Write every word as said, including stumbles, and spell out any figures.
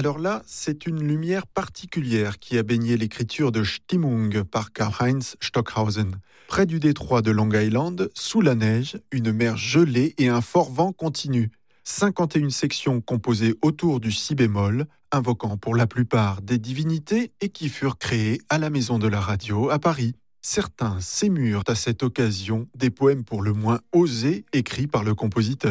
Alors là, c'est une lumière particulière qui a baigné l'écriture de Stimmung par Karl-Heinz Stockhausen. Près du détroit de Long Island, sous la neige, une mer gelée et un fort vent continu. cinquante et une sections composées autour du si bémol, invoquant pour la plupart des divinités et qui furent créées à la Maison de la Radio à Paris. Certains s'émurent à cette occasion des poèmes pour le moins osés écrits par le compositeur.